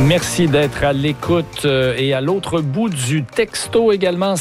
Merci d'être à l'écoute et à l'autre bout du texto également,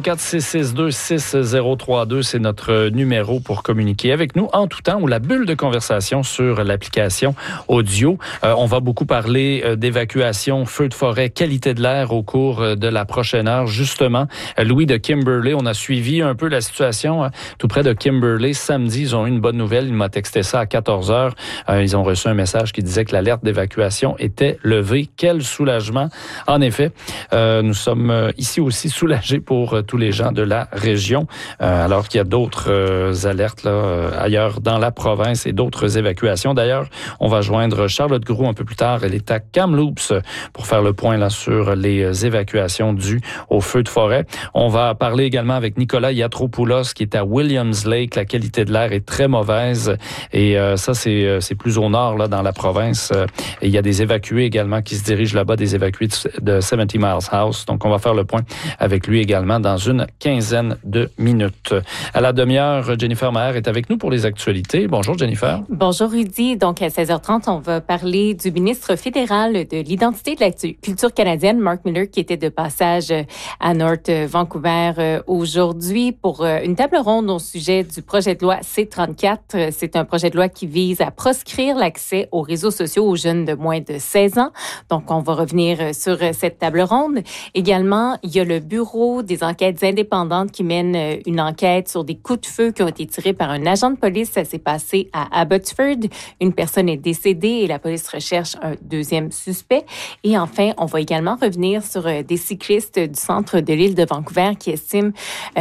604-662-6032. C'est notre numéro pour communiquer avec nous en tout temps ou la bulle de conversation sur l'application audio. On va beaucoup parler d'évacuation, feux de forêt, qualité de l'air au cours de la prochaine heure. Justement, Louis de Kimberley, on a suivi un peu la situation tout près de Kimberley. Samedi, ils ont eu une bonne nouvelle. Il m'a texté ça à 14 heures. Ils ont reçu un message qui disait que l'alerte d'évacuation était levée. Quel soulagement. En effet, nous sommes ici aussi soulagés pour tous les gens de la région, alors qu'il y a d'autres alertes là, ailleurs dans la province et d'autres évacuations. D'ailleurs, on va joindre Charlotte Groulx un peu plus tard. Elle est à Kamloops pour faire le point là sur les évacuations dues aux feux de forêt. On va parler également avec Nicolas Yatropoulos qui est à Williams Lake. La qualité de l'air est très mauvaise et ça, c'est plus au nord là dans la province. Et il y a des évacués également qui se dirigent là-bas, des évacués de 70 Miles House. Donc, on va faire le point avec lui également dans une quinzaine de minutes. À la demi-heure, Jennifer Maher est avec nous pour les actualités. Bonjour, Jennifer. Bonjour, Rudy. Donc, à 16h30, on va parler du ministre fédéral de l'identité de la culture canadienne, Mark Miller, qui était de passage à North Vancouver aujourd'hui pour une table ronde au sujet du projet de loi C-34. C'est un projet de loi qui vise à proscrire l'accès aux réseaux sociaux aux jeunes de moins de 16 ans. Donc, on va revenir sur cette table ronde. Également, il y a le Bureau des enquêtes indépendantes qui mène une enquête sur des coups de feu qui ont été tirés par un agent de police. Ça s'est passé à Abbotsford. Une personne est décédée et la police recherche un deuxième suspect. Et enfin, on va également revenir sur des cyclistes du centre de l'île de Vancouver qui estiment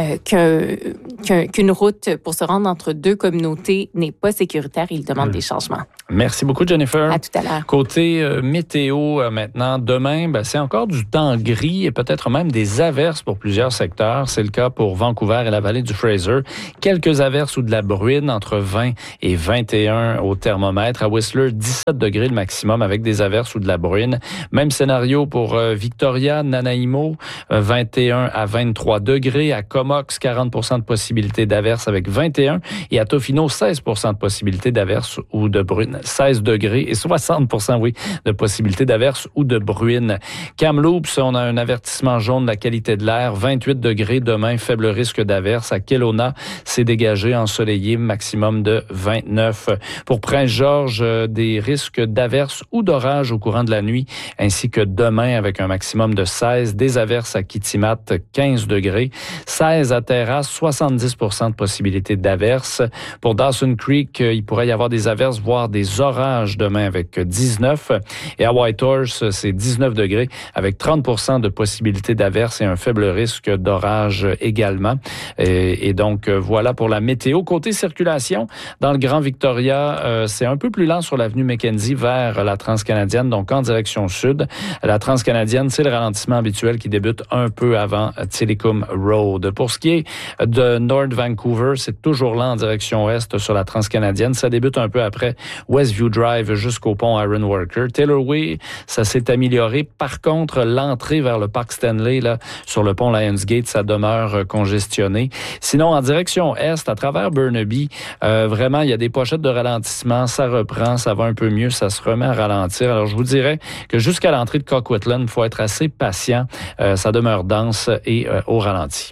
qu'une route pour se rendre entre deux communautés n'est pas sécuritaire. Ils demandent des changements. Merci beaucoup, Jennifer. À tout à l'heure. Côté météo, maintenant, demain, c'est encore du temps gris et peut-être même des averses pour plusieurs secteurs. C'est le cas pour Vancouver et la vallée du Fraser. Quelques averses ou de la bruine entre 20 et 21 au thermomètre. À Whistler, 17 degrés le maximum avec des averses ou de la bruine. Même scénario pour Victoria, Nanaimo, 21 à 23 degrés. À Comox, 40 de possibilité d'averses avec 21. Et à Tofino, 16 de possibilité d'averses ou de bruine. 16 degrés et 60 de possibilité d'averses ou de bruine. Kamloops, on a un avertissement jaune de la qualité de l'air, 28 degrés demain, faible risque d'averse. À Kelowna, c'est dégagé, ensoleillé, maximum de 29. Pour Prince-Georges, des risques d'averse ou d'orage au courant de la nuit, ainsi que demain avec un maximum de 16. Des averses à Kitimat, 15 degrés. 16 à Terrasse, 70 de possibilité d'averse. Pour Dawson Creek, il pourrait y avoir des averses, voire des orages demain avec 19. Et à Whitehorse, c'est 19 degrés avec 30 de possibilité d'averse et un faible risque d'orage également. Et donc, voilà pour la météo. Côté circulation, dans le Grand Victoria, c'est un peu plus lent sur l'avenue Mackenzie vers la Transcanadienne, donc en direction sud. La Transcanadienne, c'est le ralentissement habituel qui débute un peu avant Tillicum Road. Pour ce qui est de North Vancouver, c'est toujours lent en direction ouest sur la Transcanadienne. Ça débute un peu après Westview Drive jusqu'au pont Ironworker. Taylor Way, ça s'est amélioré. Par contre, l'entrée vers le parc Stanley, là, sur le pont Lionsgate, ça demeure congestionné. Sinon, en direction est, à travers Burnaby, vraiment, il y a des pochettes de ralentissement. Ça reprend, ça va un peu mieux, ça se remet à ralentir. Alors, je vous dirais que jusqu'à l'entrée de Coquitlam, il faut être assez patient. Ça demeure dense et au ralenti.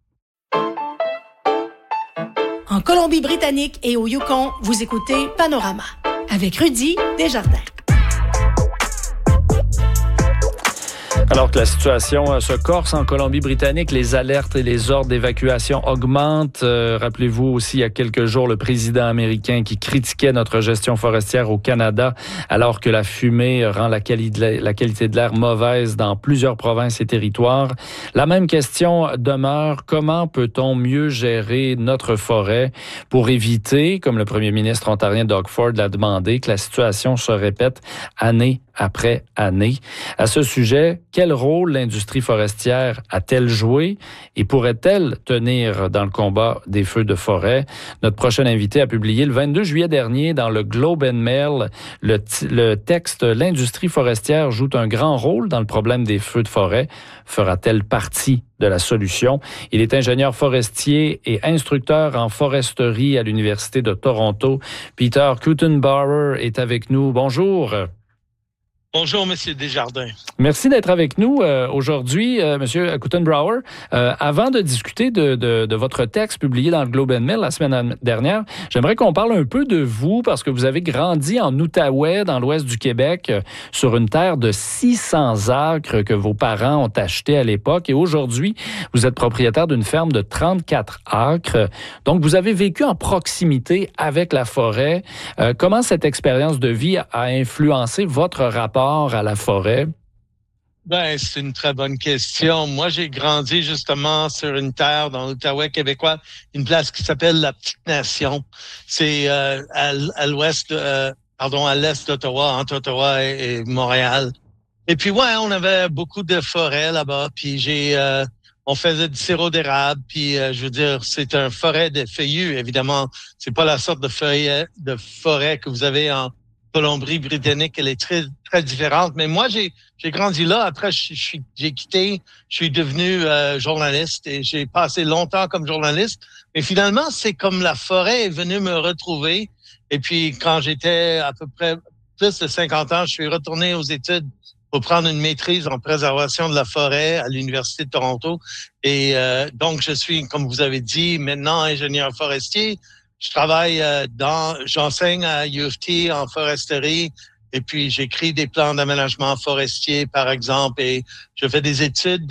En Colombie-Britannique et au Yukon, vous écoutez Panorama avec Rudy Desjardins. Alors que la situation se corse en Colombie-Britannique, les alertes et les ordres d'évacuation augmentent. Rappelez-vous aussi, il y a quelques jours, le président américain qui critiquait notre gestion forestière au Canada, alors que la fumée rend la qualité de l'air mauvaise dans plusieurs provinces et territoires. La même question demeure, comment peut-on mieux gérer notre forêt pour éviter, comme le premier ministre ontarien Doug Ford l'a demandé, que la situation se répète année après année. À ce sujet, quel rôle l'industrie forestière a-t-elle joué et pourrait-elle tenir dans le combat des feux de forêt? Notre prochain invité a publié le 22 juillet dernier dans le Globe and Mail le texte « L'industrie forestière joue un grand rôle dans le problème des feux de forêt. Fera-t-elle partie de la solution? » Il est ingénieur forestier et instructeur en foresterie à l'Université de Toronto. Peter Kutenbauer est avec nous. Bonjour. Bonjour, Monsieur Desjardins. Merci d'être avec nous aujourd'hui, Monsieur Coughton-Brower. Avant de discuter de votre texte publié dans le Globe and Mail la semaine dernière, j'aimerais qu'on parle un peu de vous parce que vous avez grandi en Outaouais, dans l'ouest du Québec, sur une terre de 600 acres que vos parents ont acheté à l'époque. Et aujourd'hui, vous êtes propriétaire d'une ferme de 34 acres. Donc, vous avez vécu en proximité avec la forêt. Comment cette expérience de vie a influencé votre rapport à la forêt? Ben, c'est une très bonne question. Moi, j'ai grandi justement sur une terre dans l'Outaouais québécois, une place qui s'appelle la Petite Nation. C'est à l'ouest, à l'est d'Ottawa, entre Ottawa et Montréal. Et puis ouais, on avait beaucoup de forêts là-bas. Puis on faisait du sirop d'érable. Puis je veux dire, c'est un forêt de feuillus, évidemment. C'est pas la sorte de forêt que vous avez en Colombie-Britannique. Elle est très très différente. Mais moi, j'ai grandi là. Après, j'ai quitté. Je suis devenu journaliste et j'ai passé longtemps comme journaliste. Mais finalement, c'est comme la forêt est venue me retrouver. Et puis, quand j'étais à peu près plus de 50 ans, je suis retourné aux études pour prendre une maîtrise en préservation de la forêt à l'Université de Toronto. Et donc, je suis, comme vous avez dit, maintenant ingénieur forestier. Je travaille j'enseigne à U of T en foresterie et puis j'écris des plans d'aménagement forestier, par exemple, et je fais des études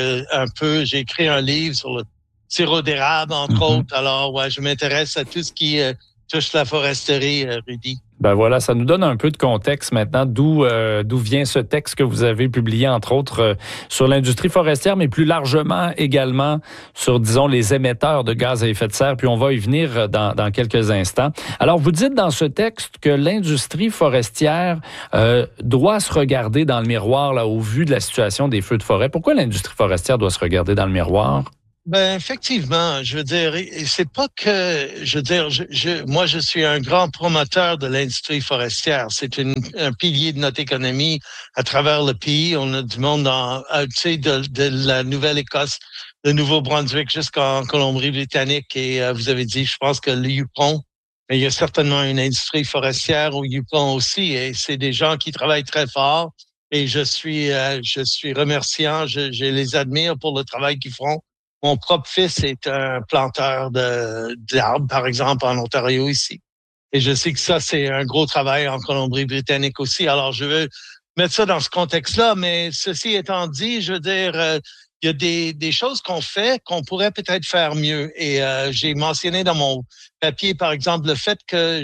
j'ai écrit un livre sur le sirop d'érable, entre autres. Alors, ouais, je m'intéresse à tout ce qui touche la foresterie, Rudy. Ben voilà, ça nous donne un peu de contexte maintenant d'où vient ce texte que vous avez publié, entre autres, sur l'industrie forestière, mais plus largement également sur, disons, les émetteurs de gaz à effet de serre. Puis on va y venir dans quelques instants. Alors, vous dites dans ce texte que l'industrie forestière doit se regarder dans le miroir là, au vu de la situation des feux de forêt. Pourquoi l'industrie forestière doit se regarder dans le miroir? Ben effectivement, je veux dire, c'est pas que, je veux dire, moi je suis un grand promoteur de l'industrie forestière. C'est un pilier de notre économie à travers le pays. On a du monde tu sais, de la Nouvelle-Écosse, de Nouveau-Brunswick jusqu'en Colombie-Britannique. Et vous avez dit, je pense que le Yukon, mais il y a certainement une industrie forestière au Yukon aussi. Et c'est des gens qui travaillent très fort. Et je suis remerciant. Je les admire pour le travail qu'ils font. Mon propre fils est un planteur d'arbres, par exemple, en Ontario ici. Et je sais que ça, c'est un gros travail en Colombie-Britannique aussi. Alors, je veux mettre ça dans ce contexte-là. Mais ceci étant dit, je veux dire, il y a des choses qu'on fait qu'on pourrait peut-être faire mieux. Et j'ai mentionné dans mon papier, par exemple, le fait que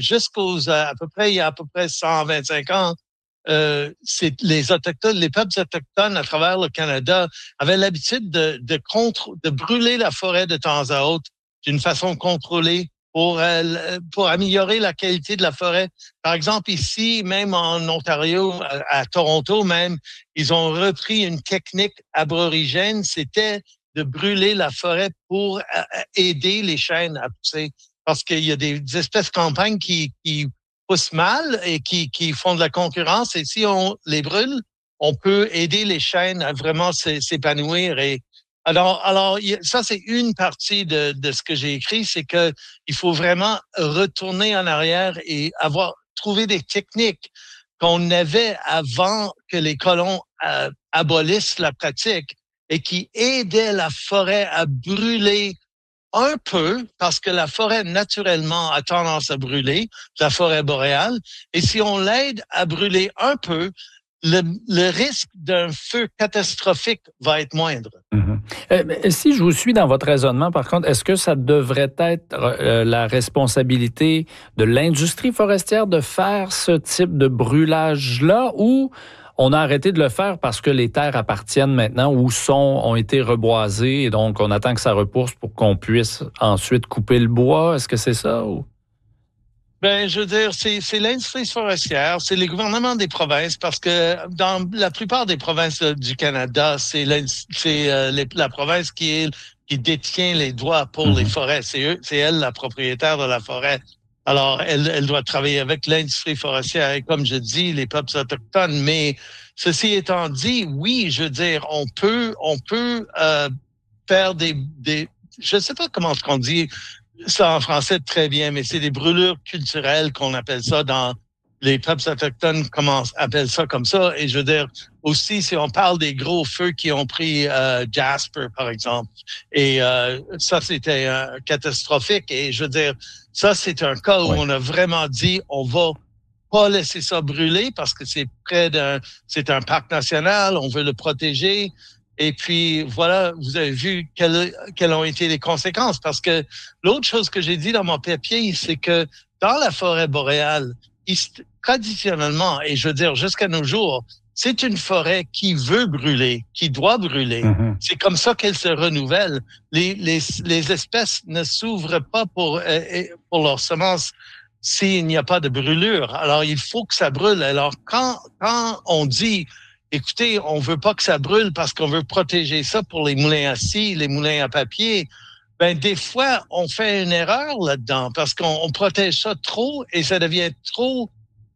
il y a à peu près 125 ans, c'est les Autochtones, les peuples autochtones à travers le Canada avaient l'habitude de brûler la forêt de temps à autre d'une façon contrôlée pour améliorer la qualité de la forêt. Par exemple, ici, même en Ontario, à Toronto même, ils ont repris une technique aborigène, c'était de brûler la forêt pour aider les chênes à pousser. Parce qu'il y a des espèces campagnes qui poussent mal et qui font de la concurrence. Et si on les brûle, on peut aider les chênes à vraiment s'épanouir. Et alors, ça, c'est une partie de ce que j'ai écrit, c'est que il faut vraiment retourner en arrière et trouvé des techniques qu'on avait avant que les colons abolissent la pratique et qui aidaient la forêt à brûler un peu, parce que la forêt, naturellement, a tendance à brûler, la forêt boréale. Et si on l'aide à brûler un peu, le risque d'un feu catastrophique va être moindre. Si je vous suis dans votre raisonnement, par contre, est-ce que ça devrait être la responsabilité de l'industrie forestière de faire ce type de brûlage-là ou on a arrêté de le faire parce que les terres appartiennent maintenant ou ont été reboisées et donc on attend que ça repousse pour qu'on puisse ensuite couper le bois? Est-ce que c'est ça? Ou? Ben, je veux dire, c'est l'industrie forestière, c'est les gouvernements des provinces, parce que dans la plupart des provinces du Canada, c'est la province qui détient les droits pour les forêts. C'est elle la propriétaire de la forêt. Alors, elle doit travailler avec l'industrie forestière et, comme je dis, les peuples autochtones. Mais ceci étant dit, oui, je veux dire, on peut faire je sais pas comment on dit ça en français très bien, mais c'est des brûlures culturelles qu'on appelle ça dans les peuples autochtones appellent ça comme ça. Et je veux dire, aussi, si on parle des gros feux qui ont pris Jasper, par exemple, et ça, c'était catastrophique. Et je veux dire, ça, c'est un cas où on a vraiment dit, on va pas laisser ça brûler parce que c'est c'est un parc national, on veut le protéger. Et puis, voilà, vous avez vu quelles ont été les conséquences. Parce que l'autre chose que j'ai dit dans mon papier, c'est que dans la forêt boréale, traditionnellement, et je veux dire jusqu'à nos jours, c'est une forêt qui veut brûler, qui doit brûler. Mm-hmm. C'est comme ça qu'elle se renouvelle. Les espèces ne s'ouvrent pas pour leurs semences s'il n'y a pas de brûlure. Alors, il faut que ça brûle. Alors, quand on dit, écoutez, on veut pas que ça brûle parce qu'on veut protéger ça pour les moulins à scie, les moulins à papier, ben des fois, on fait une erreur là-dedans parce qu'on protège ça trop et ça devient trop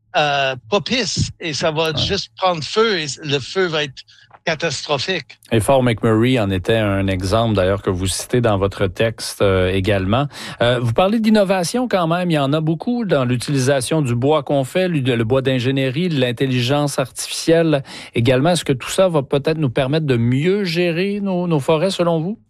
propice et ça va juste prendre feu et le feu va être catastrophique. Et Fort McMurray en était un exemple, d'ailleurs, que vous citez dans votre texte également. Vous parlez d'innovation quand même. Il y en a beaucoup dans l'utilisation du bois qu'on fait, le bois d'ingénierie, de l'intelligence artificielle également. Est-ce que tout ça va peut-être nous permettre de mieux gérer nos forêts, selon vous?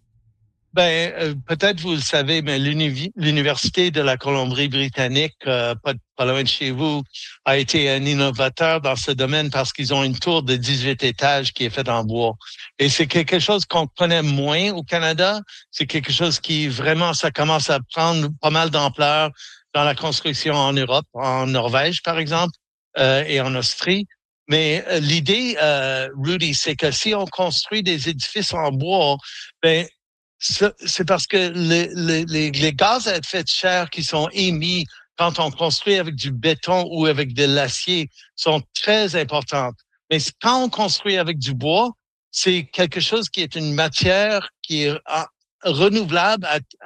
Ben, peut-être vous le savez, mais l'Université de la Colombie-Britannique, pas loin de chez vous, a été un innovateur dans ce domaine parce qu'ils ont une tour de 18 étages qui est faite en bois. Et c'est quelque chose qu'on connaît moins au Canada. C'est quelque chose qui vraiment, ça commence à prendre pas mal d'ampleur dans la construction en Europe, en Norvège, par exemple, et en Austrie. Mais l'idée, Rudy, c'est que si on construit des édifices en bois, ben c'est parce que les gaz à effet de serre qui sont émis quand on construit avec du béton ou avec de l'acier sont très importantes. Mais quand on construit avec du bois, c'est quelque chose qui est une matière qui est renouvelable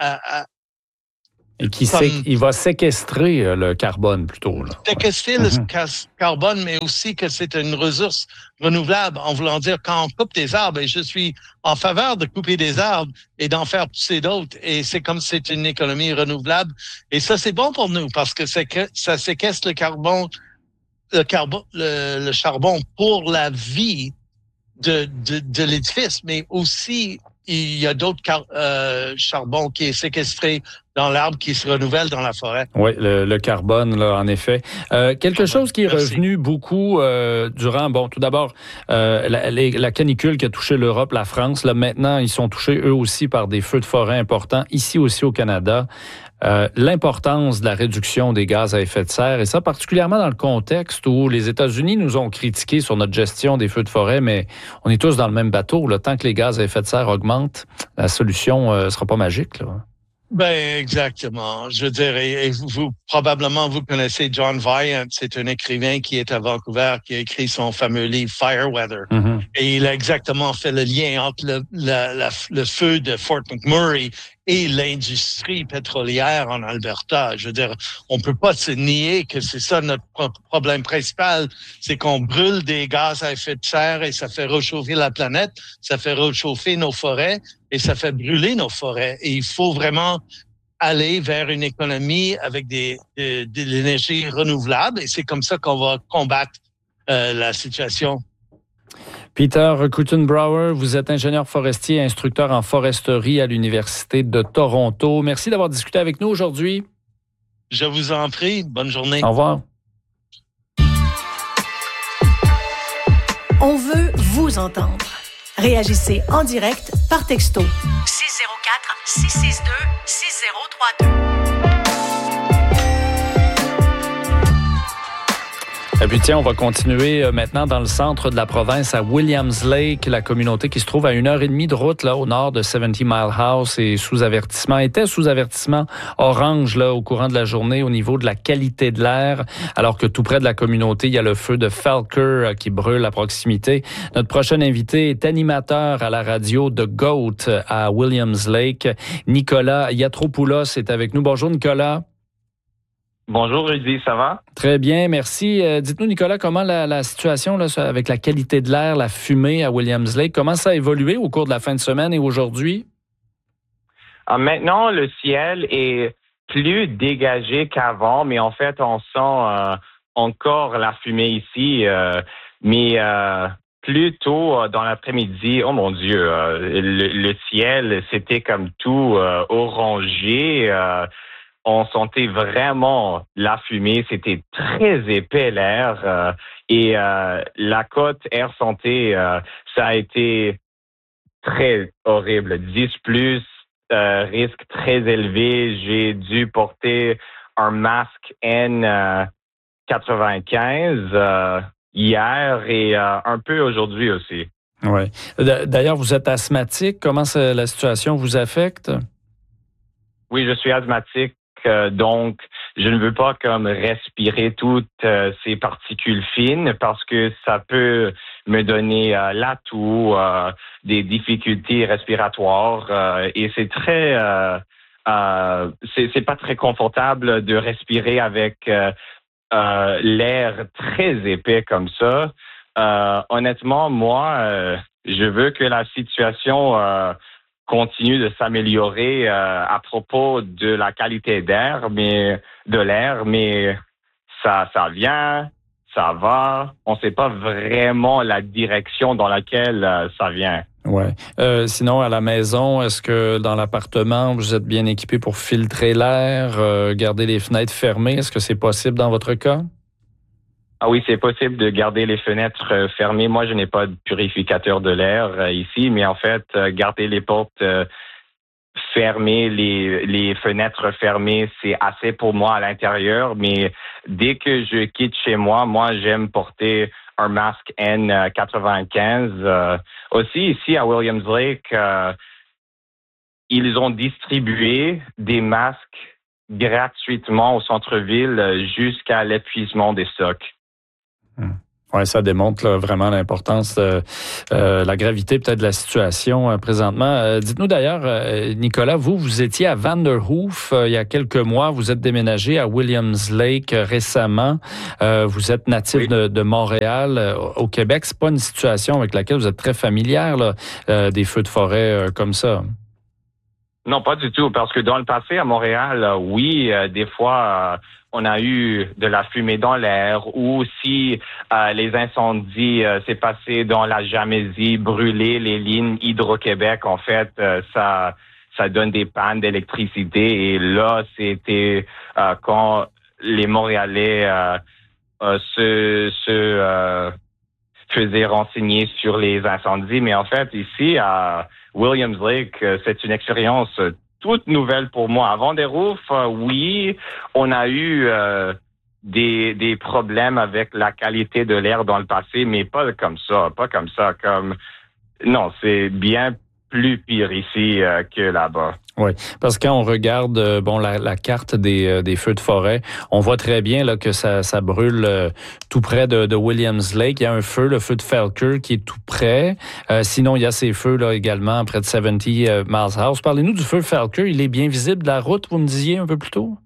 et il va séquestrer le carbone plutôt. Là. Séquestrer le carbone, mais aussi que c'est une ressource renouvelable, en voulant dire quand on coupe des arbres, et je suis en faveur de couper des arbres et d'en faire pousser d'autres, et c'est comme c'est une économie renouvelable. Et ça, c'est bon pour nous parce que ça séquestre le charbon pour la vie de l'édifice, mais aussi il y a d'autres charbons qui est séquestré dans l'arbre qui se renouvelle dans la forêt. Oui, le carbone, là, en effet. Quelque chose qui est revenu beaucoup durant, tout d'abord, la canicule qui a touché l'Europe, la France. Là, maintenant, ils sont touchés eux aussi par des feux de forêt importants, ici aussi au Canada. L'importance de la réduction des gaz à effet de serre, et ça particulièrement dans le contexte où les États-Unis nous ont critiqué sur notre gestion des feux de forêt, mais on est tous dans le même bateau. Là. Tant que les gaz à effet de serre augmentent, la solution ne sera pas magique. Là. Ben exactement. Je veux dire, et vous probablement vous connaissez John Viant, c'est un écrivain qui est à Vancouver, qui a écrit son fameux livre Fireweather. Mm-hmm. Et il a exactement fait le lien entre le feu de Fort McMurray et l'industrie pétrolière en Alberta. Je veux dire, on peut pas se nier que c'est ça notre problème principal, c'est qu'on brûle des gaz à effet de serre et ça fait réchauffer la planète, ça fait réchauffer nos forêts et ça fait brûler nos forêts. Et il faut vraiment aller vers une économie avec de l'énergie renouvelable et c'est comme ça qu'on va combattre la situation. Peter Coughton-Brower, vous êtes ingénieur forestier et instructeur en foresterie à l'Université de Toronto. Merci d'avoir discuté avec nous aujourd'hui. Je vous en prie. Bonne journée. Au revoir. On veut vous entendre. Réagissez en direct par texto. 604-662-6032. Et puis tiens, on va continuer maintenant dans le centre de la province à Williams Lake, la communauté qui se trouve à 1h30 de route là au nord de 70 Mile House et était sous avertissement orange là au courant de la journée au niveau de la qualité de l'air, alors que tout près de la communauté, il y a le feu de Falker qui brûle à proximité. Notre prochain invité est animateur à la radio de GOAT à Williams Lake. Nicolas Yatropoulos est avec nous. Bonjour Nicolas. Bonjour Rudy, ça va? Très bien, merci. Dites-nous Nicolas, comment la situation là, avec la qualité de l'air, la fumée à Williams Lake, comment ça a évolué au cours de la fin de semaine et aujourd'hui? Maintenant, le ciel est plus dégagé qu'avant, mais en fait, on sent encore la fumée ici, mais plutôt dans l'après-midi, oh mon Dieu, le ciel, c'était comme tout orangé. On sentait vraiment la fumée, c'était très épais l'air. Et la cote Air Santé, ça a été très horrible. 10 plus, risque très élevé. J'ai dû porter un masque N95 hier et un peu aujourd'hui aussi. Ouais. D'ailleurs, vous êtes asthmatique. Comment la situation vous affecte? Oui, je suis asthmatique. Donc, je ne veux pas comme respirer toutes ces particules fines parce que ça peut me donner la toux, des difficultés respiratoires et c'est très, c'est pas très confortable de respirer avec l'air très épais comme ça. Honnêtement, moi, je veux que la situation continue de s'améliorer à propos de la qualité d'air, mais ça vient, ça va. On ne sait pas vraiment la direction dans laquelle ça vient. Ouais. Sinon, à la maison, est-ce que dans l'appartement, vous êtes bien équipé pour filtrer l'air, garder les fenêtres fermées? Est-ce que c'est possible dans votre cas? Ah oui, c'est possible de garder les fenêtres fermées. Moi, je n'ai pas de purificateur de l'air ici, mais en fait, garder les portes fermées, les fenêtres fermées, c'est assez pour moi à l'intérieur. Mais dès que je quitte chez moi, j'aime porter un masque N95. Aussi, ici à Williams Lake, ils ont distribué des masques gratuitement au centre-ville jusqu'à l'épuisement des stocks. Oui, ça démontre là, vraiment l'importance, la gravité peut-être de la situation présentement. Dites-nous d'ailleurs, Nicolas, vous étiez à Vanderhoof il y a quelques mois. Vous êtes déménagé à Williams Lake récemment. Vous êtes natif de Montréal. Au Québec, c'est pas une situation avec laquelle vous êtes très familière, là, des feux de forêt comme ça. Non, pas du tout, parce que dans le passé, à Montréal, oui, des fois, on a eu de la fumée dans l'air, ou si les incendies s'est passé dans la Jamésie, brûler les lignes Hydro-Québec, en fait, ça donne des pannes d'électricité. Et là, c'était quand les Montréalais se faisaient renseigner sur les incendies. Mais en fait, ici, à Williams Lake, c'est une expérience toute nouvelle pour moi. À Vanderhoof, oui, on a eu des problèmes avec la qualité de l'air dans le passé, mais pas comme ça. Non, c'est bien plus pire ici que là-bas. Oui, parce que quand on regarde la carte des feux de forêt, on voit très bien là que ça brûle tout près de Williams Lake. Il y a un feu, le feu de Falker, qui est tout près. Sinon, il y a ces feux là également près de 70 Miles House. Parlez-nous du feu Falker. Il est bien visible de la route, vous me disiez un peu plus tôt?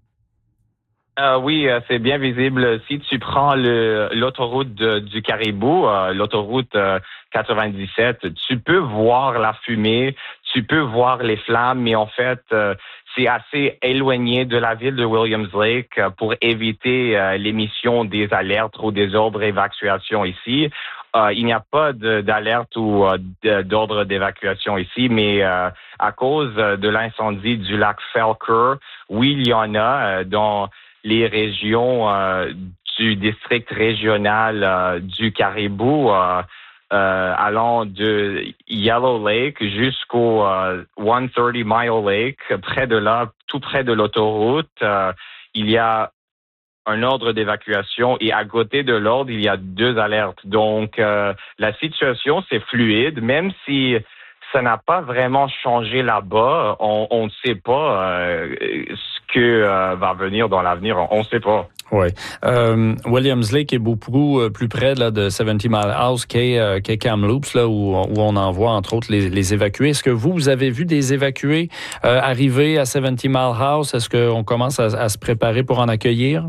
Oui, c'est bien visible. Si tu prends l'autoroute du Caribou, l'autoroute 97, tu peux voir la fumée, tu peux voir les flammes, mais en fait, c'est assez éloigné de la ville de Williams Lake pour éviter l'émission des alertes ou des ordres d'évacuation ici. Il n'y a pas d'alerte ou d'ordre d'évacuation ici, mais à cause de l'incendie du lac Falker, oui, il y en a dans les régions du district régional du Caribou, allant de Yellow Lake jusqu'au 130 Mile Lake, près de là, tout près de l'autoroute, il y a un ordre d'évacuation et à côté de l'ordre, il y a 2 alertes. Donc, la situation, c'est fluide, même si ça n'a pas vraiment changé là-bas. On ne sait pas ce que va venir dans l'avenir. On ne sait pas. Oui. Williams Lake est beaucoup plus près là, de 70 Mile House qu'est Kamloops, là, où on envoie, entre autres, les évacués. Est-ce que vous avez vu des évacués arriver à 70 Mile House? Est-ce qu'on commence à se préparer pour en accueillir?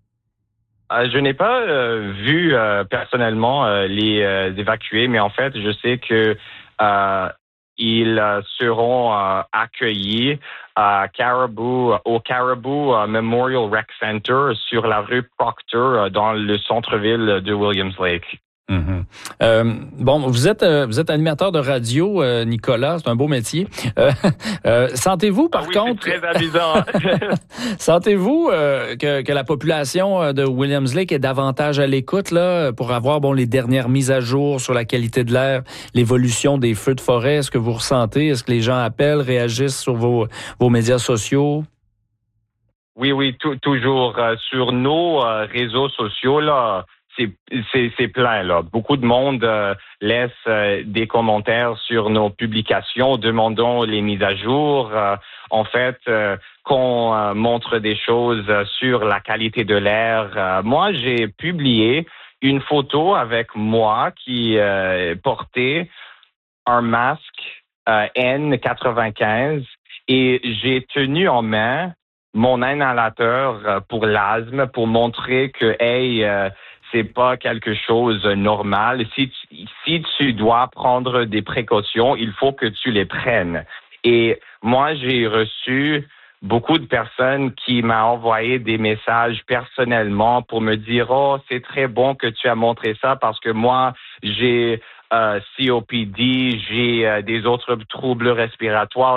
Je n'ai pas vu personnellement les évacués, mais en fait, je sais que ils seront accueillis au Caribou Memorial Rec Center sur la rue Proctor dans le centre-ville de Williams Lake. Bon, vous êtes animateur de radio, Nicolas, c'est un beau métier. Sentez-vous, par contre... c'est très amusant. Sentez-vous que la population de Williams Lake est davantage à l'écoute là, pour avoir les dernières mises à jour sur la qualité de l'air, l'évolution des feux de forêt? Est-ce que vous ressentez? Est-ce que les gens appellent, réagissent sur vos médias sociaux? Oui, toujours. Sur nos réseaux sociaux, là, c'est plein, là. Beaucoup de monde laisse des commentaires sur nos publications, demandant les mises à jour. En fait, qu'on montre des choses sur la qualité de l'air. Moi, j'ai publié une photo avec moi qui portait un masque N95 et j'ai tenu en main mon inhalateur pour l'asthme pour montrer que, c'est pas quelque chose de normal. Si tu dois prendre des précautions, il faut que tu les prennes. Et moi, j'ai reçu beaucoup de personnes qui m'ont envoyé des messages personnellement pour me dire « Oh, c'est très bon que tu as montré ça parce que moi, j'ai COPD, j'ai des autres troubles respiratoires. »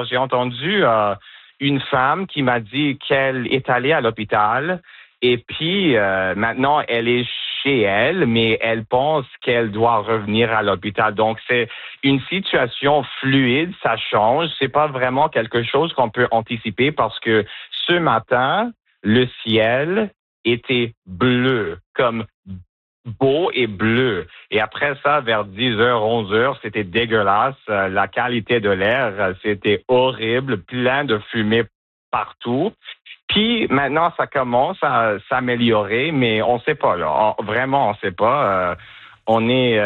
J'ai entendu une femme qui m'a dit qu'elle est allée à l'hôpital et puis maintenant, elle est chez elle, mais elle pense qu'elle doit revenir à l'hôpital. Donc, c'est une situation fluide, ça change. C'est pas vraiment quelque chose qu'on peut anticiper parce que ce matin, le ciel était bleu, comme beau et bleu. Et après ça, vers 10h, 11h, c'était dégueulasse. La qualité de l'air, c'était horrible, plein de fumée partout. Puis maintenant, ça commence à s'améliorer, mais on ne sait pas là. Vraiment, on ne sait pas. On est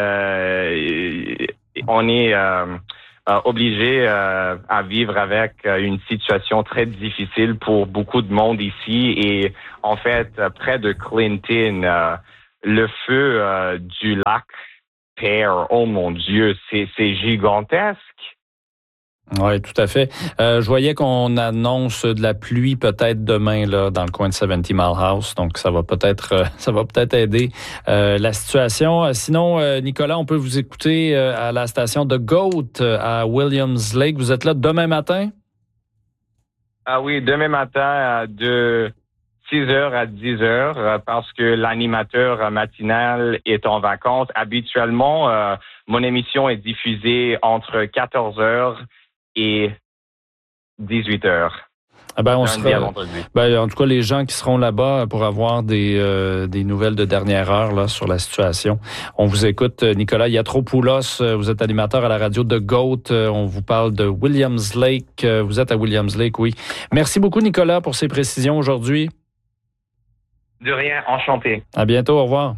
obligé à vivre avec une situation très difficile pour beaucoup de monde ici. Et en fait, près de Clinton, le feu du lac Pear, oh mon Dieu, c'est gigantesque. Oui, tout à fait. Je voyais qu'on annonce de la pluie peut-être demain là dans le coin de 70 Mile House, donc ça va peut-être aider la situation. Sinon, Nicolas, on peut vous écouter à la station de Goat à Williams Lake. Vous êtes là demain matin? Ah oui, demain matin de 6h à 10h parce que l'animateur matinal est en vacances. Habituellement, mon émission est diffusée entre 14h et 18h. Ah ben, en tout cas, les gens qui seront là-bas pour avoir des nouvelles de dernière heure là, sur la situation. On vous écoute, Nicolas Yatropoulos. Vous êtes animateur à la radio de Goat. On vous parle de Williams Lake. Vous êtes à Williams Lake, oui. Merci beaucoup, Nicolas, pour ces précisions aujourd'hui. De rien, enchanté. À bientôt, au revoir.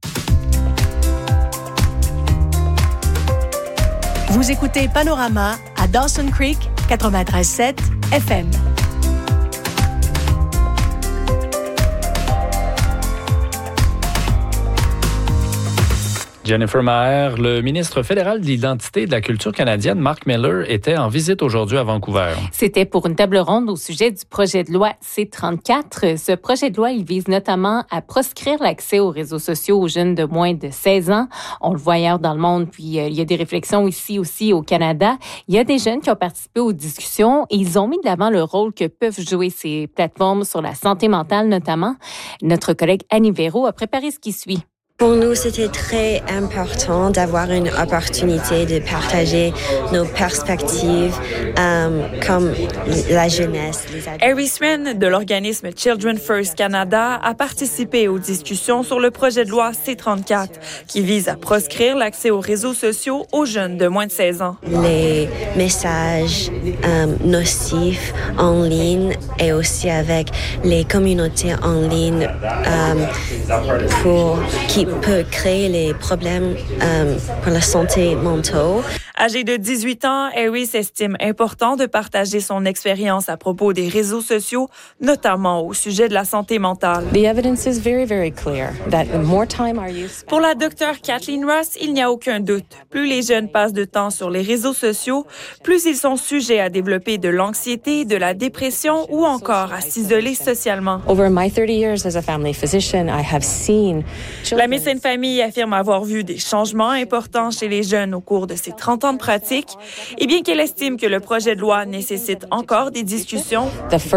Vous écoutez Panorama à Dawson Creek, 93.7 FM. Jennifer Maher, le ministre fédéral de l'Identité et de la culture canadienne, Mark Miller, était en visite aujourd'hui à Vancouver. C'était pour une table ronde au sujet du projet de loi C-34. Ce projet de loi, il vise notamment à proscrire l'accès aux réseaux sociaux aux jeunes de moins de 16 ans. On le voit ailleurs dans le monde, puis il y a des réflexions ici aussi au Canada. Il y a des jeunes qui ont participé aux discussions et ils ont mis de l'avant le rôle que peuvent jouer ces plateformes sur la santé mentale notamment. Notre collègue Annie Véro a préparé ce qui suit. Pour nous, c'était très important d'avoir une opportunité de partager nos perspectives comme la jeunesse. Harry Swen de l'organisme Children First Canada a participé aux discussions sur le projet de loi C-34 qui vise à proscrire l'accès aux réseaux sociaux aux jeunes de moins de 16 ans. Les messages nocifs en ligne et aussi avec les communautés en ligne qui peut créer les problèmes pour la santé mentale. Âgé de 18 ans, Harris estime important de partager son expérience à propos des réseaux sociaux, notamment au sujet de la santé mentale. Pour la docteure Kathleen Ross, il n'y a aucun doute. Plus les jeunes passent de temps sur les réseaux sociaux, plus ils sont sujets à développer de l'anxiété, de la dépression ou encore à s'isoler socialement. La médecin de famille affirme avoir vu des changements importants chez les jeunes au cours de ses 30 ans de pratique. Et bien qu'elle estime que le projet de loi nécessite encore des discussions,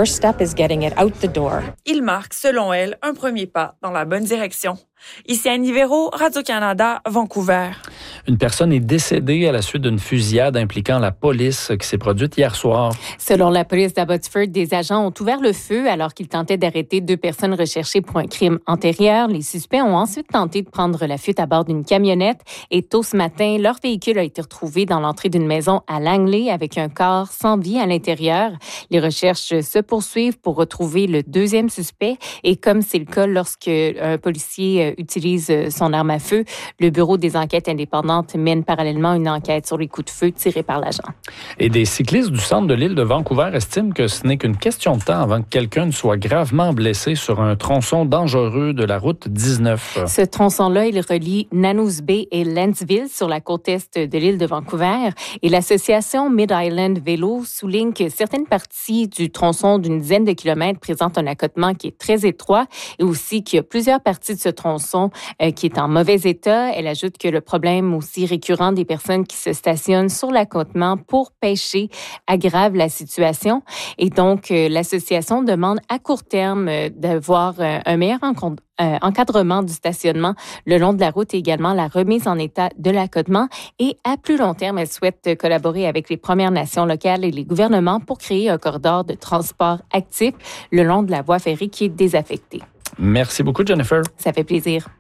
il marque, selon elle, un premier pas dans la bonne direction. Ici Anne Nivero, Radio-Canada, Vancouver. Une personne est décédée à la suite d'une fusillade impliquant la police qui s'est produite hier soir. Selon la police d'Abbotsford, des agents ont ouvert le feu alors qu'ils tentaient d'arrêter 2 personnes recherchées pour un crime antérieur. Les suspects ont ensuite tenté de prendre la fuite à bord d'une camionnette et tôt ce matin, leur véhicule a été retrouvé dans l'entrée d'une maison à Langley avec un corps sans vie à l'intérieur. Les recherches se poursuivent pour retrouver le 2e suspect et comme c'est le cas lorsque un policier utilise son arme à feu, le Bureau des enquêtes indépendantes mène parallèlement une enquête sur les coups de feu tirés par l'agent. Et des cyclistes du centre de l'île de Vancouver estiment que ce n'est qu'une question de temps avant que quelqu'un ne soit gravement blessé sur un tronçon dangereux de la route 19. Ce tronçon-là, il relie Nanu's Bay et Lentzville sur la côte est de l'île de Vancouver. Et l'association Mid-Island Vélo souligne que certaines parties du tronçon d'une dizaine de kilomètres présentent un accotement qui est très étroit et aussi qu'il y a plusieurs parties de ce tronçon qui est en mauvais état. Elle ajoute que le problème aussi récurrent des personnes qui se stationnent sur l'accotement pour pêcher aggrave la situation. Et donc, l'association demande à court terme d'avoir un meilleur encadrement du stationnement le long de la route et également la remise en état de l'accotement. Et à plus long terme, elle souhaite collaborer avec les Premières Nations locales et les gouvernements pour créer un corridor de transport actif le long de la voie ferrée qui est désaffectée. Merci beaucoup, Jennifer. Ça fait plaisir.